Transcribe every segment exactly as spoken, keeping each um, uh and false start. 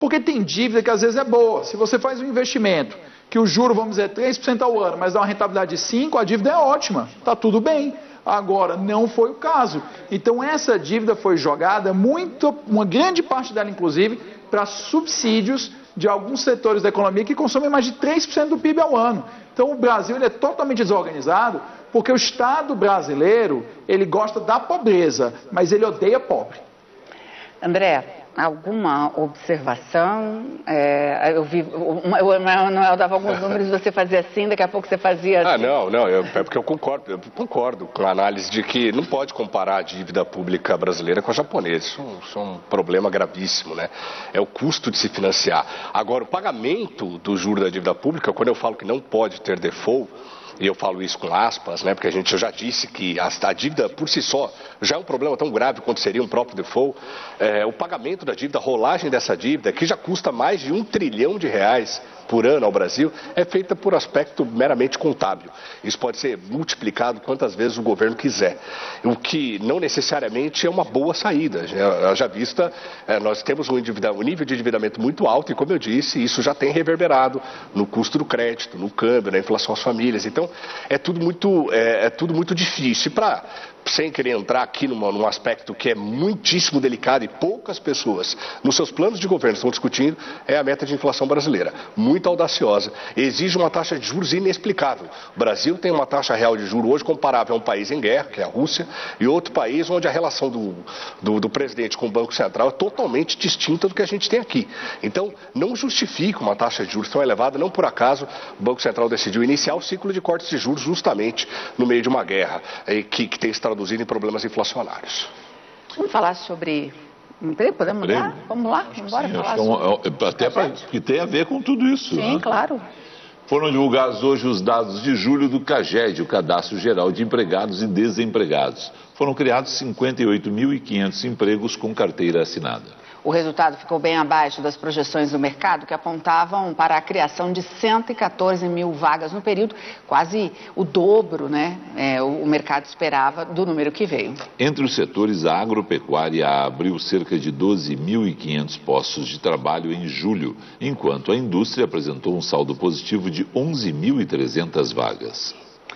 Porque tem dívida que às vezes é boa. Se você faz um investimento que o juro, vamos dizer, é três por cento ao ano, mas dá uma rentabilidade de cinco por cento, a dívida é ótima, está tudo bem. Agora, não foi o caso. Então, essa dívida foi jogada, muito, uma grande parte dela, inclusive, para subsídios de alguns setores da economia que consomem mais de três por cento do P I B ao ano. Então, o Brasil ele é totalmente desorganizado, porque o Estado brasileiro, ele gosta da pobreza, mas ele odeia pobre. André, alguma observação? É, eu vi, o Manuel dava alguns números, você fazia assim, daqui a pouco você fazia assim. Ah, não, não, eu, é porque eu concordo, eu concordo com a análise de que não pode comparar a dívida pública brasileira com a japonesa. Isso, isso é um problema gravíssimo, né? É o custo de se financiar. Agora, o pagamento do juro da dívida pública, quando eu falo que não pode ter default, e eu falo isso com aspas, né, porque a gente já disse que a, a dívida por si só já é um problema tão grave quanto seria um próprio default. É, o pagamento da dívida, a rolagem dessa dívida, que já custa mais de um trilhão de reais por ano ao Brasil, é feita por aspecto meramente contábil. Isso pode ser multiplicado quantas vezes o governo quiser, o que não necessariamente é uma boa saída. Já, já vista, é, nós temos um, um nível de endividamento muito alto e, como eu disse, isso já tem reverberado no custo do crédito, no câmbio, na inflação às famílias. Então, é tudo muito, é, é tudo muito difícil. Para sem querer entrar aqui numa, num aspecto que é muitíssimo delicado e poucas pessoas nos seus planos de governo estão discutindo, é a meta de inflação brasileira, muito audaciosa, exige uma taxa de juros inexplicável. O Brasil tem uma taxa real de juros hoje comparável a um país em guerra, que é a Rússia, e outro país onde a relação do, do, do presidente com o Banco Central é totalmente distinta do que a gente tem aqui. Então, não justifica uma taxa de juros tão elevada, não por acaso o Banco Central decidiu iniciar o ciclo de cortes de juros justamente no meio de uma guerra que, que tem se traduzido em problemas inflacionários. Vamos falar sobre emprego? Podemos emprego? lá? Vamos lá? Vamos embora Sim, falar é um, sobre... até pra, que tem a ver com tudo isso. Sim, né? claro. Foram divulgados hoje os dados de julho do CAGED, o Cadastro Geral de Empregados e Desempregados. Foram criados cinquenta e oito mil e quinhentos empregos com carteira assinada. O resultado ficou bem abaixo das projeções do mercado, que apontavam para a criação de cento e quatorze mil vagas no período, quase o dobro, né? É, o mercado esperava do número que veio. Entre os setores, a agropecuária abriu cerca de doze mil e quinhentos postos de trabalho em julho, enquanto a indústria apresentou um saldo positivo de onze mil e trezentas vagas.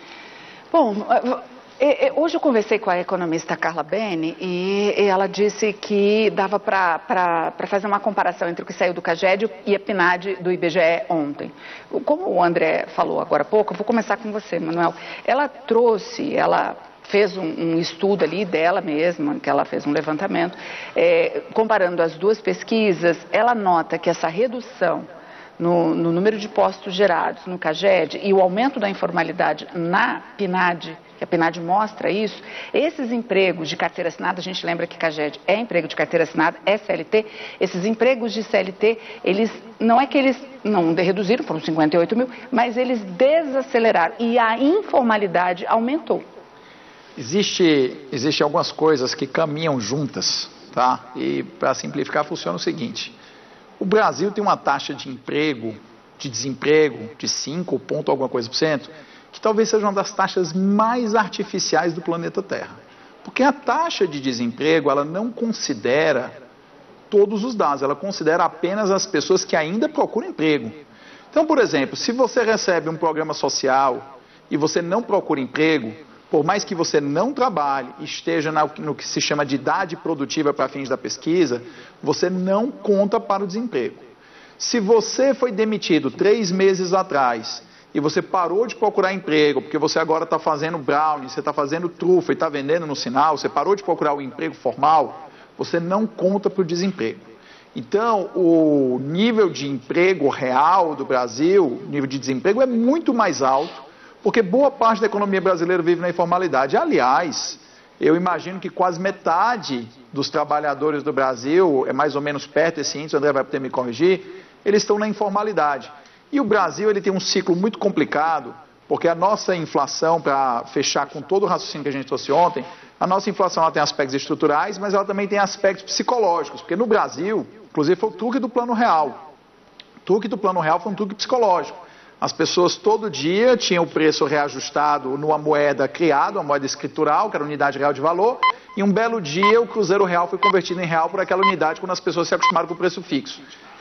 Bom, hoje eu conversei com a economista Carla Bene e ela disse que dava para fazer uma comparação entre o que saiu do CAGED e a P N A D do I B G E ontem. Como o André falou agora há pouco, eu vou começar com você, Manuel. Ela trouxe, ela fez um, um estudo ali dela mesma, que ela fez um levantamento, é, comparando as duas pesquisas, ela nota que essa redução No, no número de postos gerados no CAGED e o aumento da informalidade na P N A D, que a P N A D mostra isso, esses empregos de carteira assinada, a gente lembra que CAGED é emprego de carteira assinada, é C L T, esses empregos de C L T, eles, não é que eles não reduziram, foram cinquenta e oito mil, mas eles desaceleraram e a informalidade aumentou. Existe, existe algumas coisas que caminham juntas, tá? E para simplificar funciona o seguinte: o Brasil tem uma taxa de emprego, de desemprego, de cinco ponto alguma coisa por cento, que talvez seja uma das taxas mais artificiais do planeta Terra. Porque a taxa de desemprego, ela não considera todos os dados, ela considera apenas as pessoas que ainda procuram emprego. Então, por exemplo, se você recebe um programa social e você não procura emprego, por mais que você não trabalhe, esteja no que se chama de idade produtiva para fins da pesquisa, você não conta para o desemprego. Se você foi demitido três meses atrás e você parou de procurar emprego, porque você agora está fazendo brownie, você está fazendo trufa e está vendendo no sinal, você parou de procurar o emprego formal, você não conta para o desemprego. Então, o nível de emprego real do Brasil, o nível de desemprego é muito mais alto, porque boa parte da economia brasileira vive na informalidade. Aliás, eu imagino que quase metade dos trabalhadores do Brasil, é mais ou menos perto desse índice, o André vai poder me corrigir, eles estão na informalidade. E o Brasil ele tem um ciclo muito complicado, porque a nossa inflação, para fechar com todo o raciocínio que a gente trouxe ontem, a nossa inflação ela tem aspectos estruturais, mas ela também tem aspectos psicológicos, porque no Brasil, inclusive foi o truque do Plano Real. O truque do Plano Real foi um truque psicológico. As pessoas todo dia tinham o preço reajustado numa moeda criada, uma moeda escritural, que era a unidade real de valor, e um belo dia o cruzeiro real foi convertido em real por aquela unidade quando as pessoas se acostumaram com o preço fixo.